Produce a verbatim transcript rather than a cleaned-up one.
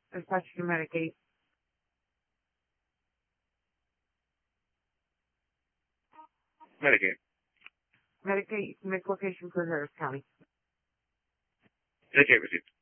attached to Medicaid. Medicaid. Medicaid, make location for Harris County. Medicaid receipt.